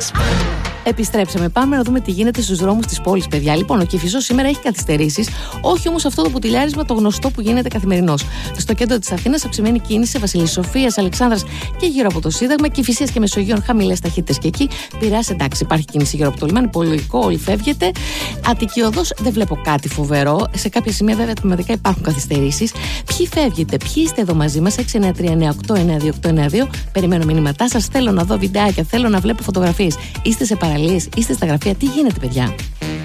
Επιστρέψαμε. Πάμε να δούμε τι γίνεται στους δρόμους της πόλης, παιδιά. Λοιπόν, ο Κηφισός σήμερα έχει καθυστερήσεις, όχι όμως αυτό το πουτιλιάρισμα το γνωστό που γίνεται καθημερινώς. Στο κέντρο της Αθήνας, αυξημένη κίνηση Βασιλής Σοφίας, Αλεξάνδρας και γύρω από το Σύνταγμα, Κηφισίας και Μεσογείων χαμηλές ταχύτητες και εκεί. Πειραιάς, εντάξει, υπάρχει κίνηση γύρω από το λιμάνι, πολύ λογικό, όλοι φεύγετε. Αττική Οδός, δεν βλέπω κάτι φοβερό. Σε κάποια σημεία, βέβαια, τμηματικά υπάρχουν καθυστερήσεις. Ποιοι φεύγετε, ποιοι είστε εδώ μαζί μας, 693-9892-892. Περιμένω μηνύματά σας. Θέλω να δω βιντεάκια, θέλω να βλέπω φωτογραφίες. Είστε σε παραλίες, είστε στα γραφεία, τι γίνεται, παιδιά?